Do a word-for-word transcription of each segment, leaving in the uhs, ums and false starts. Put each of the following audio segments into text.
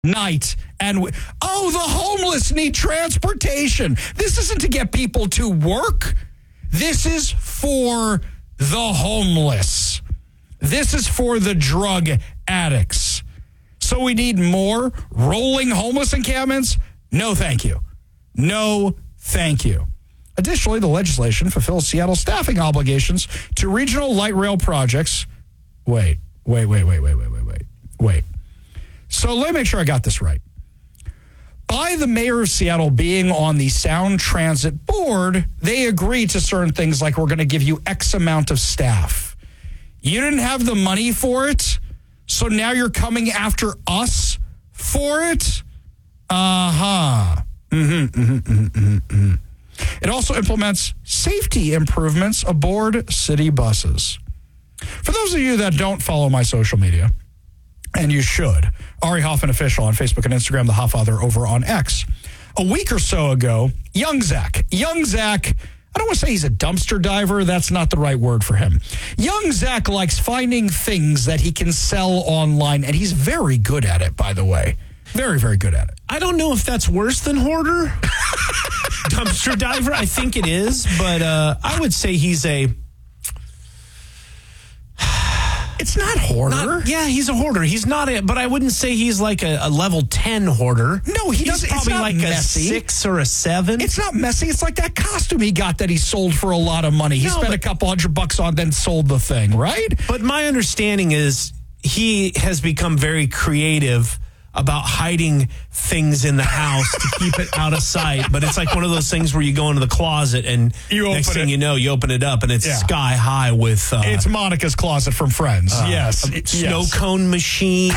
night. And we, oh, the homeless need transportation. This isn't to get people to work. This is for the homeless. This is for the drug addicts. So we need more rolling homeless encampments? No, thank you. No, thank you. Additionally, the legislation fulfills Seattle's staffing obligations to regional light rail projects. Wait, wait, wait, wait, wait, wait, wait, wait, wait. So let me make sure I got this right. By the mayor of Seattle being on the Sound Transit Board, they agree to certain things like we're going to give you X amount of staff. You didn't have the money for it, so now you're coming after us for it? Uh-huh. Mm-hmm, mm-hmm, mm-hmm, mm-hmm. It also implements safety improvements aboard city buses. For those of you that don't follow my social media, and you should, Ari Hoffman Official on Facebook and Instagram, the Hoffather over on X. A week or so ago, Young Zach, Young Zach, I don't want to say he's a dumpster diver. That's not the right word for him. Young Zach likes finding things that he can sell online, and he's very good at it, by the way. Very, very good at it. I don't know if that's worse than hoarder. Dumpster diver, I think it is, but uh, I would say he's a... It's not hoarder. Not, yeah, he's a hoarder. He's not a, but I wouldn't say he's like a, a level ten hoarder. No, he he's doesn't. Probably it's not like messy. a six or a seven. It's not messy. It's like that costume he got that he sold for a lot of money. He no, spent but, a couple hundred bucks on, then sold the thing, right? But my understanding is he has become very creative about hiding things in the house to keep it out of sight. But it's like one of those things where you go into the closet and you next thing it. you know, you open it up and it's yeah. sky high with... Uh, it's Monica's closet from Friends. Uh, yes. Snow yes. cone machines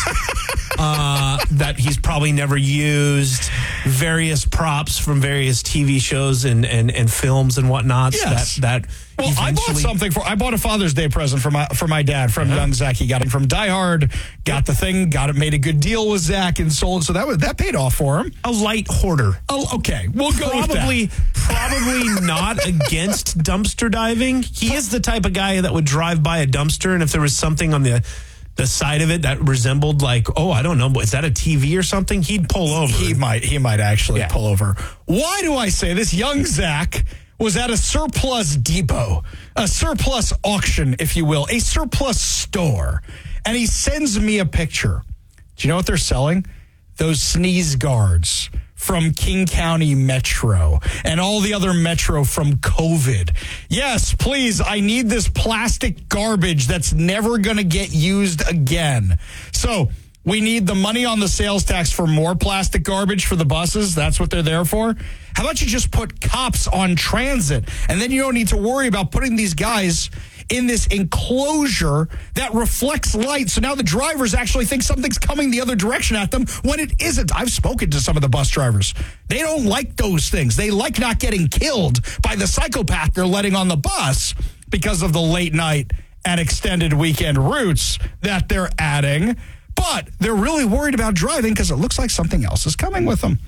uh, that he's probably never used. Various props from various T V shows and, and, and films and whatnot. Yes. That, that well, I bought something for, I bought a Father's Day present for my for my dad from uh-huh. Young Zach. He got it from Die Hard, got the thing, got it, made a good deal with Zach and sold. So that was, that paid off for him. A light hoarder. Oh, okay. We'll go probably, with that. Probably not against dumpster diving. He is the type of guy that would drive by a dumpster and if there was something on the the side of it that resembled like, oh, I don't know, is that a T V or something? He'd pull over. He might, he might actually yeah. pull over. Why do I say this? Young Zach was at a surplus depot, a surplus auction, if you will, a surplus store. And he sends me a picture. Do you know what they're selling? Those sneeze guards from King County Metro and all the other Metro from COVID. Yes, please, I need this plastic garbage that's never going to get used again. So we need the money on the sales tax for more plastic garbage for the buses. That's what they're there for. How about you just put cops on transit and then you don't need to worry about putting these guys in this enclosure that reflects light. So now the drivers actually think something's coming the other direction at them when it isn't. I've spoken to some of the bus drivers. They don't like those things. They like not getting killed by the psychopath they're letting on the bus because of the late night and extended weekend routes that they're adding. But they're really worried about driving because it looks like something else is coming with them.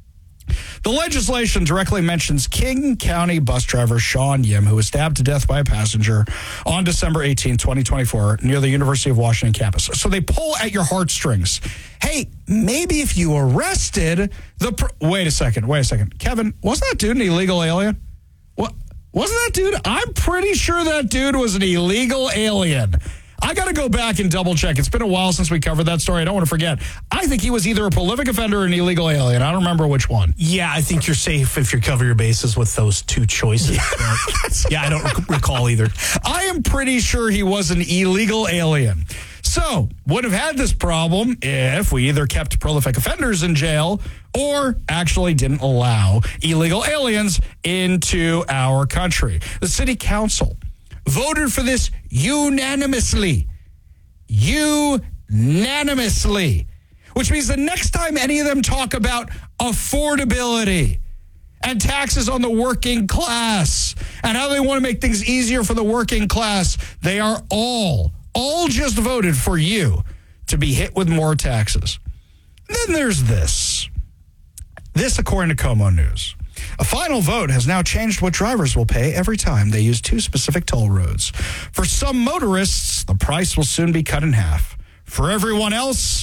The legislation directly mentions King County bus driver Sean Yim, who was stabbed to death by a passenger on December eighteenth, twenty twenty-four, near the University of Washington campus. So they pull at your heartstrings. Hey, maybe if you arrested the... Pr- wait a second, wait a second. Kevin, wasn't that dude an illegal alien? What? Wasn't that dude? I'm pretty sure that dude was an illegal alien. I got to go back and double check. It's been a while since we covered that story. I don't want to forget. I think he was either a prolific offender or an illegal alien. I don't remember which one. Yeah, I think you're safe if you cover your bases with those two choices. Yeah, I don't rec- recall either. I am pretty sure he was an illegal alien. So, would have had this problem if we either kept prolific offenders in jail or actually didn't allow illegal aliens into our country. The city council voted for this unanimously. Unanimously. Which means the next time any of them talk about affordability and taxes on the working class and how they want to make things easier for the working class, they are all, all just voted for you to be hit with more taxes. Then there's this. This, according to Como News. A final vote has now changed what drivers will pay every time they use two specific toll roads. For some motorists, the price will soon be cut in half. For everyone else,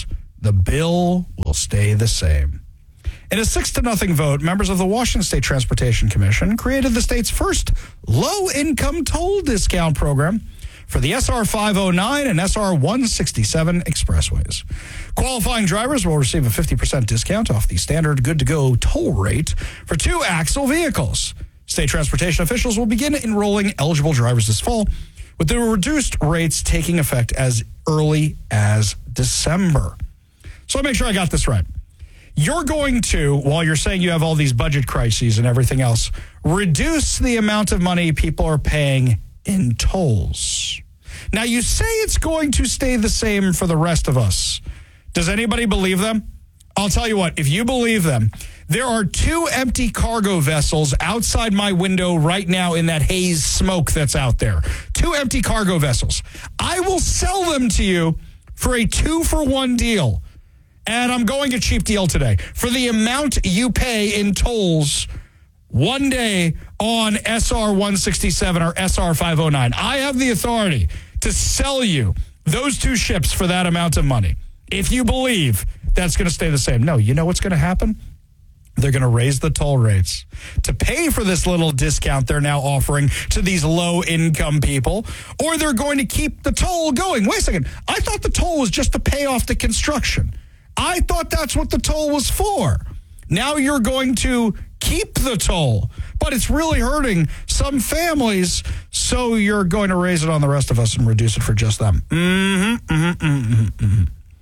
the bill will stay the same. In a six to nothing vote, members of the Washington State Transportation Commission created the state's first low-income toll discount program for the S R five oh nine and S R one sixty-seven expressways. Qualifying drivers will receive a fifty percent discount off the standard good-to-go toll rate for two-axle vehicles. State transportation officials will begin enrolling eligible drivers this fall, with the reduced rates taking effect as early as December. So make sure I got this right. You're going to, while you're saying you have all these budget crises and everything else, reduce the amount of money people are paying in tolls. Now, you say it's going to stay the same for the rest of us. Does anybody believe them? I'll tell you what, if you believe them, there are two empty cargo vessels outside my window right now in that haze smoke that's out there. Two empty cargo vessels. I will sell them to you for a two-for-one deal. And I'm going a cheap deal today. For the amount you pay in tolls one day on S R one sixty-seven or S R five oh nine, I have the authority to sell you those two ships for that amount of money. If you believe that's going to stay the same. No, you know what's going to happen? They're going to raise the toll rates to pay for this little discount they're now offering to these low-income people, or they're going to keep the toll going. Wait a second. I thought the toll was just to pay off the construction. I thought that's what the toll was for. Now you're going to keep the toll, but it's really hurting some families, so you're going to raise it on the rest of us and reduce it for just them. Mm-hmm, mm-hmm, mm-hmm, mm-hmm.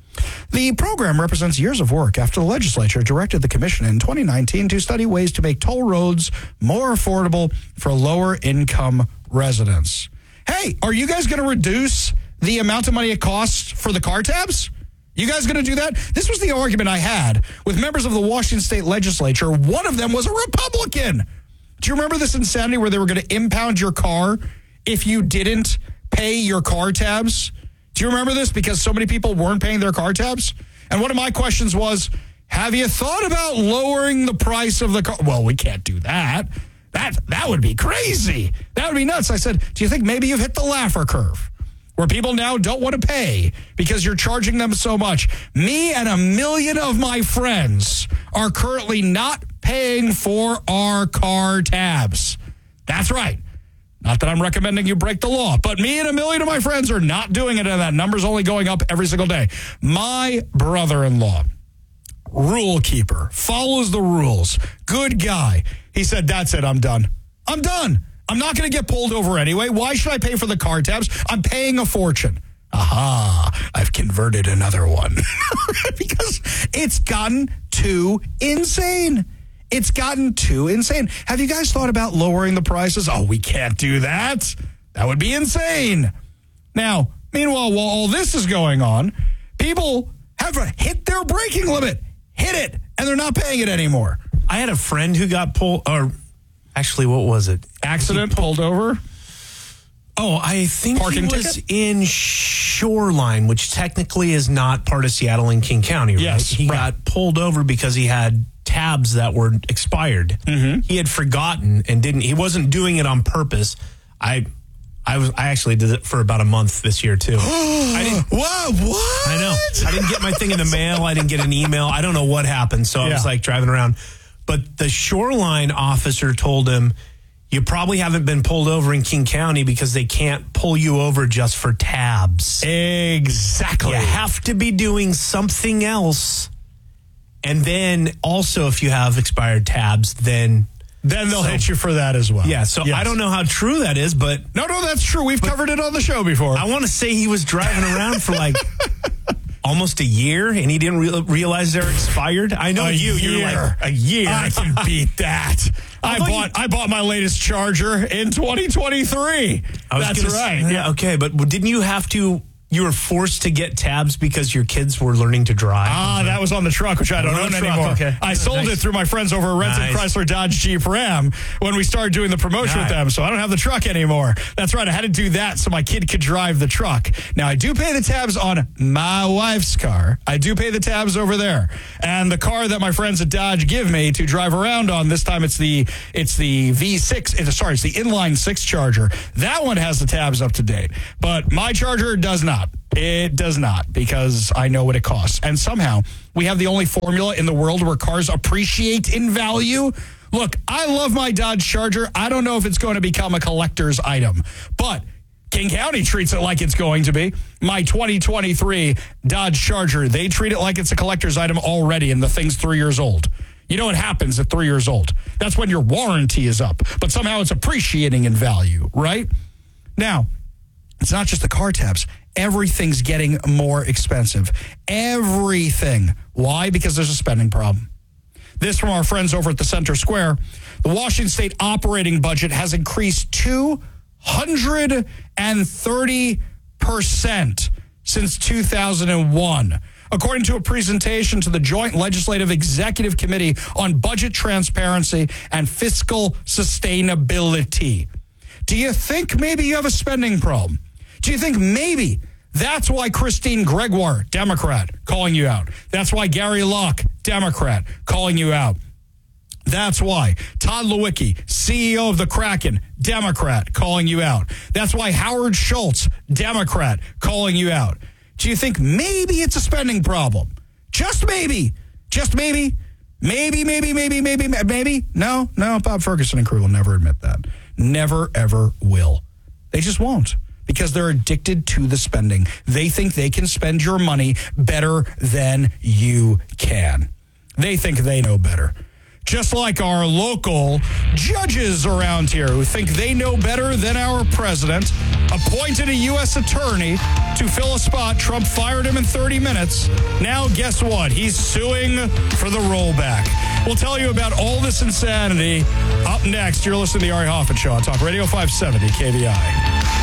The program represents years of work after the legislature directed the commission in twenty nineteen to study ways to make toll roads more affordable for lower-income residents. Hey, are you guys going to reduce the amount of money it costs for the car tabs? You guys going to do that? This was the argument I had with members of the Washington State Legislature. One of them was a Republican. Do you remember this insanity where they were going to impound your car if you didn't pay your car tabs? Do you remember this? Because so many people weren't paying their car tabs. And one of my questions was, have you thought about lowering the price of the car? Well, we can't do that. That, that would be crazy. That would be nuts. I said, do you think maybe you've hit the Laffer curve, where people now don't want to pay because you're charging them so much? Me and a million of my friends are currently not paying for our car tabs. That's right. Not that I'm recommending you break the law, but me and a million of my friends are not doing it, and that number's only going up every single day. My brother-in-law, rule keeper, follows the rules, good guy. He said, that's it, I'm done. I'm done. I'm not going to get pulled over anyway. Why should I pay for the car tabs? I'm paying a fortune. Aha, I've converted another one. Because it's gotten too insane. It's gotten too insane. Have you guys thought about lowering the prices? Oh, we can't do that. That would be insane. Now, meanwhile, while all this is going on, people have hit their braking limit. Hit it, and they're not paying it anymore. I had a friend who got pulled, or actually, what was it? Accident, pulled over? Oh, I think Parking he was ticket? in Shoreline, which technically is not part of Seattle and King County, right? Yes, he right. got pulled over because he had tabs that were expired. Mm-hmm. He had forgotten and didn't. He wasn't doing it on purpose. I, I was. I actually did it for about a month this year too. I didn't. What? What? I know. I didn't get my thing in the mail. I didn't get an email. I don't know what happened. So I Yeah. was like driving around. But the Shoreline officer told him, you probably haven't been pulled over in King County because they can't pull you over just for tabs. Exactly. You have to be doing something else. And then also, if you have expired tabs, then Then they'll So- hit you for that as well. yeah. So Yes. I don't know how true that is, but No, no, that's true. We've covered it on the show before. I want to say he was driving around for like almost a year, and he didn't re- realize they're expired. I know A you. year. You're like a year. I can beat that. I thought bought you- I bought my latest charger in twenty twenty-three. I was That's gonna right. say- Yeah. Okay, but didn't you have to? You were forced to get tabs because your kids were learning to drive. Ah, that was on the truck, which I don't On the own truck, anymore. okay. I sold Nice. it through my friends over at Renton Nice. Chrysler Dodge Jeep Ram when we started doing the promotion with Right. them, so I don't have the truck anymore. That's right, I had to do that so my kid could drive the truck. Now, I do pay the tabs on my wife's car. I do pay the tabs over there. And the car that my friends at Dodge give me to drive around on, this time it's the it's the V six, it's, sorry, it's the inline six Charger. That one has the tabs up to date, but my Charger does not. It does not, because I know what it costs. And somehow we have the only formula in the world where cars appreciate in value. Look, I love my Dodge Charger. I don't know if it's going to become a collector's item, but King County treats it like it's going to be. My twenty twenty-three Dodge Charger, they treat it like it's a collector's item already, and the thing's three years old. You know what happens at three years old? That's when your warranty is up, but somehow it's appreciating in value, right? Now, it's not just the car tabs. Everything's getting more expensive. Everything. Why? Because there's a spending problem. This from our friends over at the Center Square. The Washington State operating budget has increased two hundred thirty percent since two thousand one. According to a presentation to the Joint Legislative Executive Committee on Budget Transparency and Fiscal Sustainability. Do you think maybe you have a spending problem? Do you think maybe that's why Christine Gregoire, Democrat, calling you out? That's why Gary Locke, Democrat, calling you out? That's why Todd Lewicki, C E O of the Kraken, Democrat, calling you out. That's why Howard Schultz, Democrat, calling you out. Do you think maybe it's a spending problem? Just maybe. Just maybe. Maybe, maybe, maybe, maybe, maybe. No, no, Bob Ferguson and crew will never admit that. Never, ever will. They just won't, because they're addicted to the spending. They think they can spend your money better than you can. They think they know better. Just like our local judges around here who think they know better than our president, appointed a U S attorney to fill a spot. Trump fired him in thirty minutes. Now, guess what? He's suing for the rollback. We'll tell you about all this insanity up next. You're listening to the Ari Hoffman Show on Talk Radio five seventy K V I.